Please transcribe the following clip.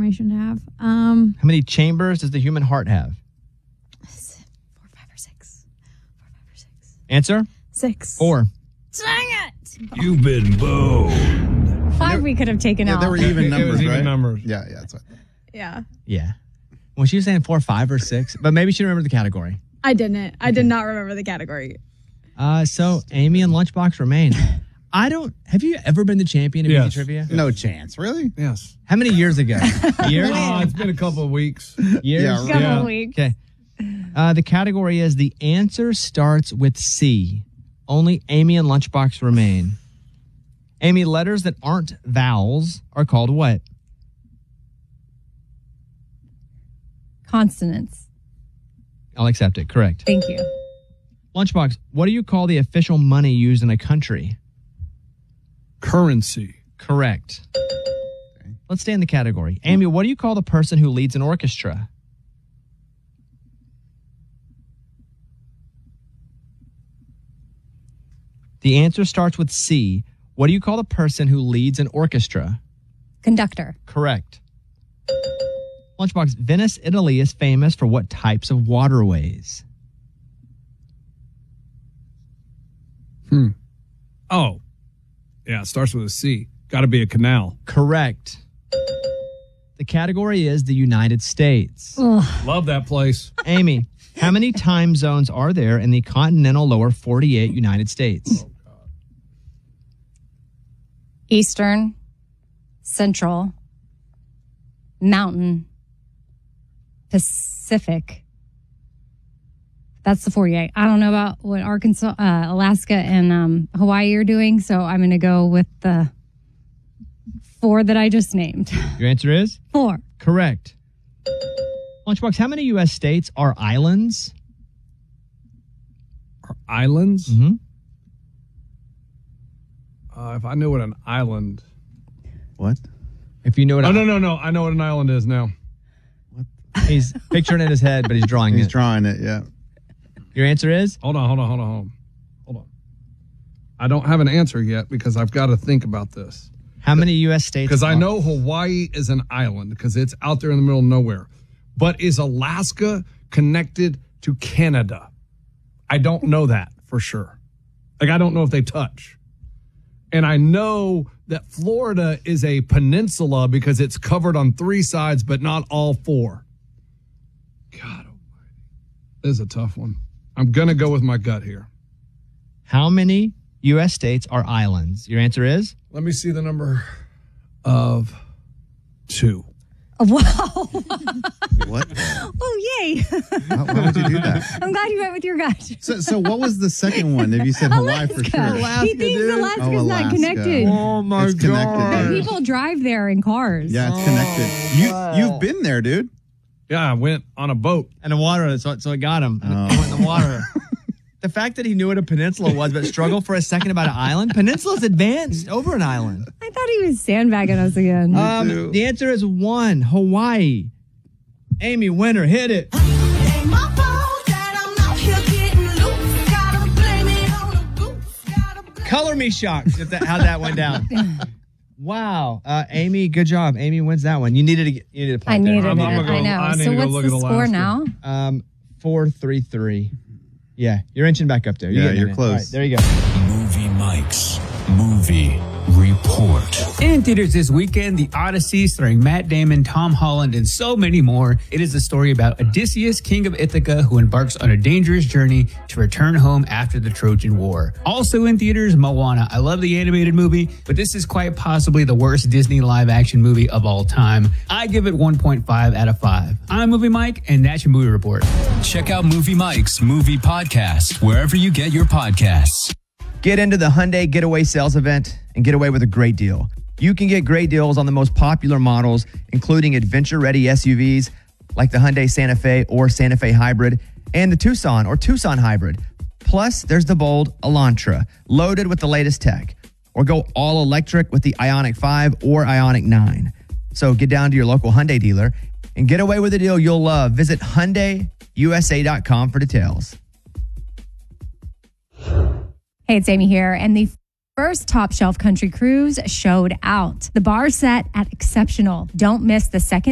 information to have. How many chambers does the human heart have? 4, 5, or 6. 4, 5, or 6. Answer? 6. 4. Dang it! You've been boned. 5 we could have taken out. There were even numbers, even right? numbers. Yeah, that's right. Yeah. Yeah. Well, she was saying 4, 5, or 6, but maybe she remembered the category. I didn't. I did not remember the category. So Amy and Lunchbox remain. Have you ever been the champion of Yes. Easy Trivia? No chance. Really? Yes. How many years ago? Years? It's been a couple of weeks. Years? Yeah, Couple of weeks. Okay. The category is the answer starts with C. Only Amy and Lunchbox remain. Amy, letters that aren't vowels are called what? Consonants. I'll accept it. Correct. Thank you. Lunchbox, what do you call the official money used in a country? Currency. Correct. Let's stay in the category. Amy, what do you call the person who leads an orchestra? The answer starts with C. What do you call the person who leads an orchestra? Conductor. Correct. Lunchbox, Venice, Italy is famous for what types of waterways? Oh. Yeah, it starts with a C. Got to be a canal. Correct. The category is the United States. Love that place. Amy, how many time zones are there in the continental lower 48 United States? Eastern. Central. Mountain. Pacific. That's the 48. I don't know about what Arkansas, Alaska, and Hawaii are doing, so I'm going to go with the 4 that I just named. Your answer is? 4. Correct. Lunchbox, how many U.S. states are islands? Are islands? Mm-hmm. If I knew what an island... What? If you know what no. I know what an island is now. He's picturing it in his head, but he's drawing He's it. drawing it, yeah. Your answer is? Hold on. I don't have an answer yet because I've got to think about this. How many U.S. states? Because I know Hawaii is an island because it's out there in the middle of nowhere. But is Alaska connected to Canada? I don't know that for sure. Like, I don't know if they touch. And I know that Florida is a peninsula because it's covered on 3 sides, but not all 4. God almighty. This is a tough one. I'm going to go with my gut here. How many U.S. states are islands? Your answer is? Let me see the number of 2. Wow. What? Oh, yay. Why would you do that? I'm glad you went with your gut. So what was the second one? If you said Hawaii for sure. Alaska, He thinks dude. Alaska's Oh, not Alaska. connected. Oh, my It's connected, dude. People drive there in cars. Yeah, it's connected. You've been there, dude. Yeah, I went on a boat. And the water, so it got him. And it went in the water. The fact that he knew what a peninsula was, but struggled for a second about an island. Peninsula's advanced over an island. I thought he was sandbagging us again. The answer is 1, Hawaii. Amy, winner, hit it. Color me shocked at how that went down. Wow. Amy, good job. Amy wins that one. You needed a point I needed there. it. I'm gonna go- I know. I need So to go what's look the at score Alaska. now? 4-3-3. Yeah, you're inching back up there. Yeah, getting you're it. close. All right, there you go. Movie Mike's Movie Report. In theaters this weekend, The Odyssey, starring Matt Damon, Tom Holland, and so many more. It is a story about Odysseus, king of Ithaca, who embarks on a dangerous journey to return home after the Trojan War. Also in theaters, Moana. I love the animated movie, but this is quite possibly the worst Disney live-action movie of all time. I give it 1.5 out of 5. I'm Movie Mike, and that's your movie report. Check out Movie Mike's Movie Podcast wherever you get your podcasts. Get into the Hyundai Getaway Sales Event and get away with a great deal. You can get great deals on the most popular models, including adventure-ready SUVs like the Hyundai Santa Fe or Santa Fe Hybrid and the Tucson or Tucson Hybrid. Plus, there's the bold Elantra, loaded with the latest tech. Or go all electric with the Ioniq 5 or Ioniq 9. So get down to your local Hyundai dealer and get away with a deal you'll love. Visit HyundaiUSA.com for details. Hey, it's Amy here. And the first Top Shelf Country Cruise showed out. The bar set at exceptional. Don't miss the second